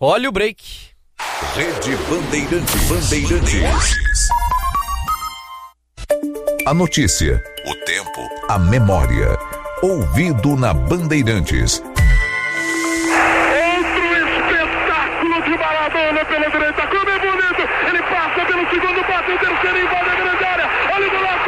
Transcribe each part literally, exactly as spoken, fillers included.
Olha o break. Rede Bandeirantes. Bandeirantes. A notícia, o tempo, a memória. Ouvido na Bandeirantes. Outro espetáculo de Maradona pela direita. Como é bonito! Ele passa pelo segundo, bate o terceiro, invade a grande área. Olha o golaço,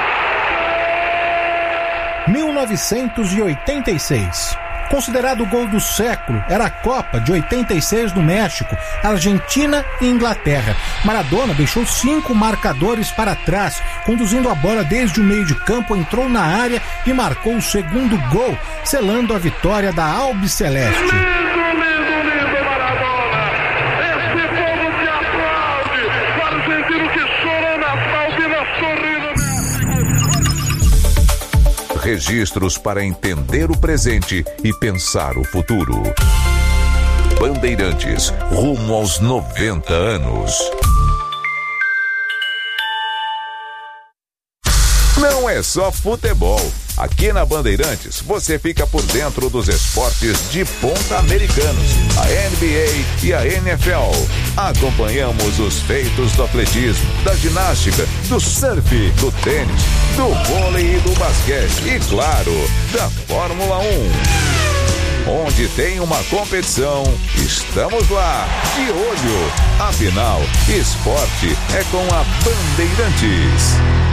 atira! mil novecentos e oitenta e seis. Considerado o gol do século, era a Copa de oitenta e seis do México, Argentina e Inglaterra. Maradona deixou cinco marcadores para trás, conduzindo a bola desde o meio de campo, entrou na área e marcou o segundo gol, selando a vitória da Albiceleste. Lindo, lindo, lindo, Maradona! Esse povo que aplaude! O argentino que chora na Albina sorrindo. Registros para entender o presente e pensar o futuro. Bandeirantes, rumo aos noventa anos. Não é só futebol. Aqui na Bandeirantes, você fica por dentro dos esportes de ponta americanos, a N B A e a N F L. Acompanhamos os feitos do atletismo, da ginástica, do surf, do tênis, do vôlei e do basquete e, claro, da Fórmula um. Onde tem uma competição, estamos lá, de olho. Afinal, esporte é com a Bandeirantes.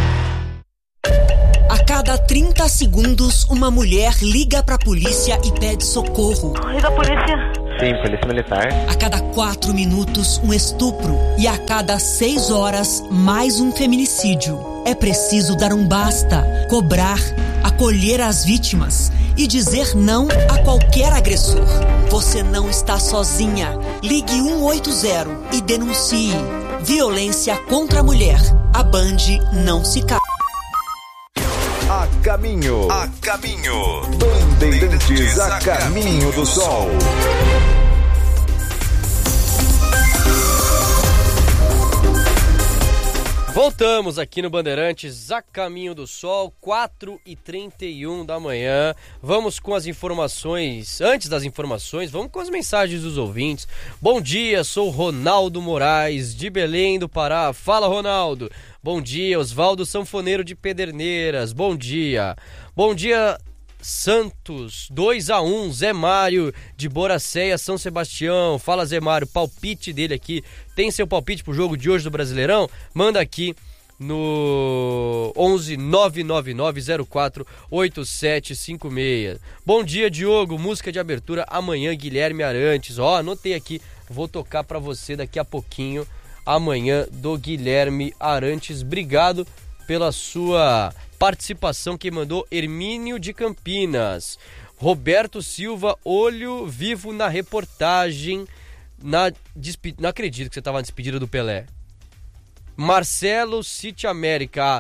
A cada trinta segundos, uma mulher liga pra polícia e pede socorro. Liga a polícia. Sim, polícia militar. A cada quatro minutos, um estupro. E a cada seis horas, mais um feminicídio. É preciso dar um basta, cobrar, acolher as vítimas e dizer não a qualquer agressor. Você não está sozinha. Ligue um oito zero e denuncie. Violência contra a mulher. A Band não se cala. A caminho, a caminho, Bandeirantes a caminho do sol. Voltamos aqui no Bandeirantes a caminho do sol, quatro e trinta e um da manhã. Vamos com as informações. Antes das informações, vamos com as mensagens dos ouvintes. Bom dia, sou Ronaldo Moraes, de Belém do Pará. Fala, Ronaldo. Bom dia, Osvaldo Sanfoneiro de Pederneiras. Bom dia. Bom dia, Santos. dois a um, Zé Mário de Boracéia, São Sebastião. Fala, Zé Mário, palpite dele aqui. Tem seu palpite pro jogo de hoje do Brasileirão? Manda aqui no onze nove nove nove zero quatro oito sete cinco seis. Bom dia, Diogo. Música de abertura amanhã, Guilherme Arantes. Ó, anotei aqui. Vou tocar pra você daqui a pouquinho. Amanhã do Guilherme Arantes. Obrigado pela sua participação. Quem mandou? Hermínio de Campinas. Roberto Silva, olho vivo na reportagem. Na despe... Não acredito que você estava na despedida do Pelé. Marcelo City América.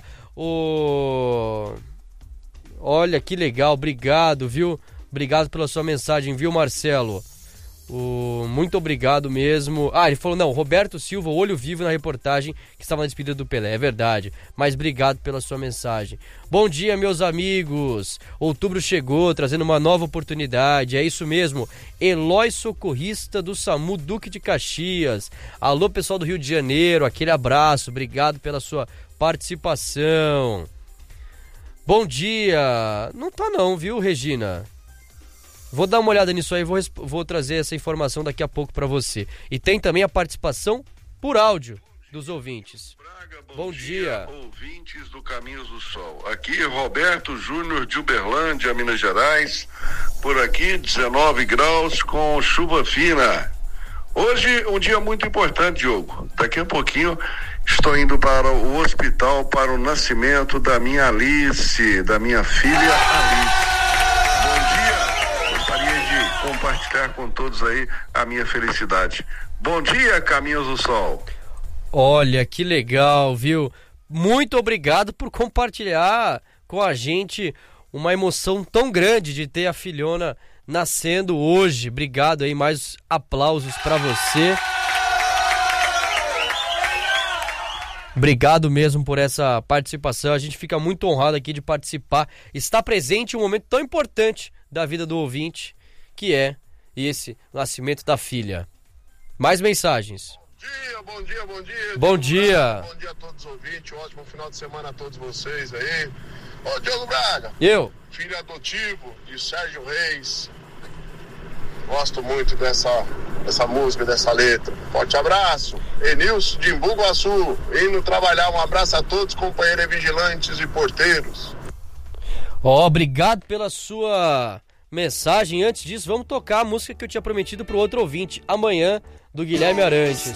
O... Olha que legal, obrigado, viu? Obrigado pela sua mensagem, viu, Marcelo? O... Muito obrigado mesmo. Ah, ele falou, não, Roberto Silva, olho vivo na reportagem que estava na despedida do Pelé, é verdade. Mas obrigado pela sua mensagem. Bom dia, meus amigos. Outubro chegou, trazendo uma nova oportunidade. É isso mesmo. Eloy Socorrista do SAMU Duque de Caxias. Alô, pessoal do Rio de Janeiro, aquele abraço. Obrigado pela sua participação. Bom dia. Não tá não, viu, Regina? Vou dar uma olhada nisso aí, vou, vou trazer essa informação daqui a pouco para você. E tem também a participação por áudio dos ouvintes. Braga, bom, bom dia, dia, ouvintes do Caminhos do Sol. Aqui Roberto Júnior de Uberlândia, Minas Gerais. Por aqui dezenove graus com chuva fina. Hoje um dia muito importante, Diogo. Daqui a pouquinho estou indo para o hospital para o nascimento da minha Alice, da minha filha Alice. Compartilhar com todos aí a minha felicidade. Bom dia, Caminhos do Sol. Olha, que legal, viu? Muito obrigado por compartilhar com a gente uma emoção tão grande de ter a filhona nascendo hoje. Obrigado aí, mais aplausos pra você. Obrigado mesmo por essa participação. A gente fica muito honrado aqui de participar, estar presente em um momento tão importante da vida do ouvinte, que é esse nascimento da filha. Mais mensagens. Bom dia, bom dia, bom dia. Bom dia. Braga, bom dia a todos os ouvintes, ótimo final de semana a todos vocês aí. Ô, Diogo Braga. Eu. Filho adotivo de Sérgio Reis. Gosto muito dessa, dessa música, dessa letra. Forte abraço. Enilson de Imbuguaçu, indo trabalhar. Um abraço a todos, companheiros vigilantes e porteiros. Ó, oh, obrigado pela sua mensagem. Antes disso, vamos tocar a música que eu tinha prometido pro outro ouvinte. Amanhã, do Guilherme Arantes.